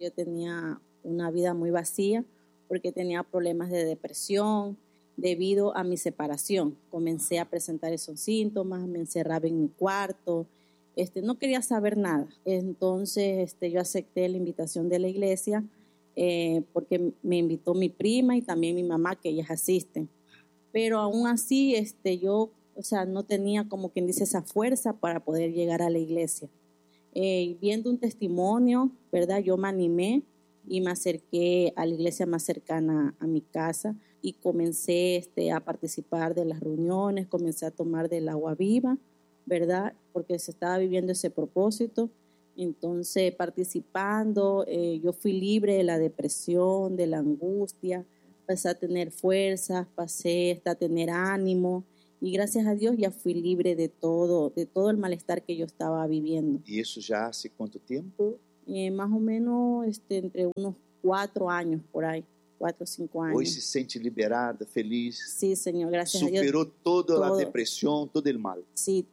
yo tenía una vida muy vacía porque tenía problemas de depresión debido a mi separación. Comencé a presentar esos síntomas, me encerraba en mi cuarto, no quería saber nada. Entonces yo acepté la invitación de la iglesia porque me invitó mi prima y también mi mamá, que ellas asisten. Pero aún así yo, no tenía, como quien dice, esa fuerza para poder llegar a la iglesia. Viendo un testimonio, ¿verdad? Yo me animé y me acerqué a la iglesia más cercana a mi casa y comencé a participar de las reuniones, comencé a tomar del agua viva, ¿verdad? Porque se estaba viviendo ese propósito. Entonces, participando, yo fui libre de la depresión, de la angustia, pasé a tener fuerzas, pasé hasta a tener ánimo. Y gracias a Dios ya fui libre de todo el malestar que yo estaba viviendo. ¿Y eso ya hace cuánto tiempo? Más o menos entre unos 4 años por ahí, 4 o 5 años. Hoy se siente liberada, feliz. Sí, Señor, gracias a Dios. Superó toda la depresión, todo el mal. Sí,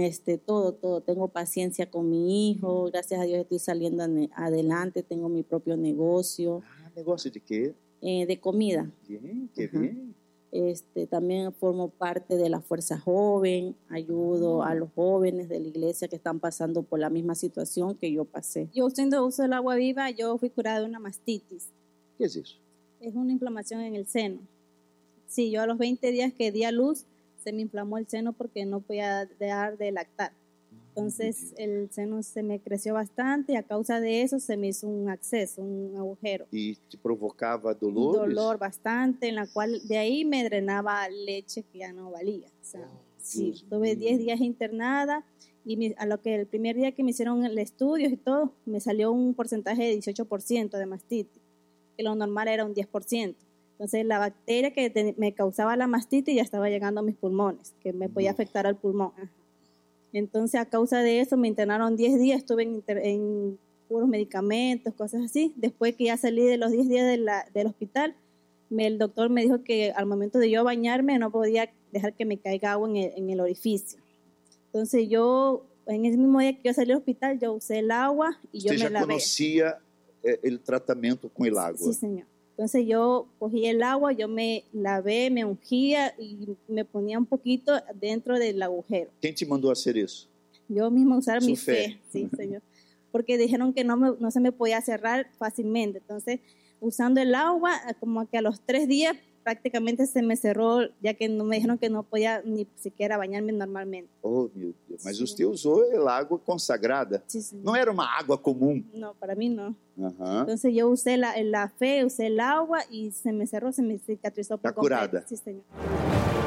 todo. Tengo paciencia con mi hijo, gracias a Dios estoy saliendo adelante, tengo mi propio negocio. ¿Negocio de qué? De comida. Bien, qué bien. También formo parte de la Fuerza Joven, ayudo a los jóvenes de la iglesia que están pasando por la misma situación que yo pasé. Yo haciendo uso del agua viva, yo fui curada de una mastitis. ¿Qué es eso? Es una inflamación en el seno. Sí, yo a los 20 días que di a luz, se me inflamó el seno porque no podía dejar de lactar. Entonces el seno se me creció bastante y a causa de eso se me hizo un absceso, un agujero. ¿Y te provocaba dolores? Dolor bastante, en la cual de ahí me drenaba leche que ya no valía. O sea, sí, estuve 10 días internada y a lo que el primer día que me hicieron el estudio y todo, me salió un porcentaje de 18% de mastitis, que lo normal era un 10%. Entonces la bacteria que me causaba la mastitis ya estaba llegando a mis pulmones, que me podía afectar al pulmón. Entonces, a causa de eso, me internaron 10 días, estuve en puros medicamentos, cosas así. Después que ya salí de los 10 días del hospital, el doctor me dijo que al momento de yo bañarme no podía dejar que me caiga agua en el orificio. Entonces, yo, en ese mismo día que yo salí del hospital, yo usé el agua y yo me lavé. ¿Usted ya conocía el tratamiento con el agua? Sí, señor. Entonces yo cogí el agua, yo me lavé, me ungía y me ponía un poquito dentro del agujero. ¿Quién te mandó a hacer eso? Yo misma usar mi fe. fe, sí, Señor. Porque dijeron que no se me podía cerrar fácilmente. Entonces, usando el agua, como que a los 3 días prácticamente se me cerró, ya que no me dijeron que no podía ni siquiera bañarme normalmente. Oh, meu Deus. Mas Sí. usted usou a água consagrada. Sí, señor. Não era uma água comum. No, para mí no. Aham. Entonces yo usé la fe, usé el agua y se me cerró, se me cicatrizó por Está curada. completo. Sí, Señor.